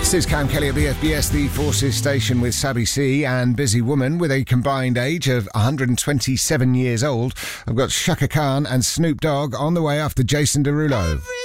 This is Cam Kelly at BFBS, the Forces station with Sabi C and Busy Woman with a combined age of 127 years old. I've got Shaka Khan and Snoop Dogg on the way after Jason Derulo.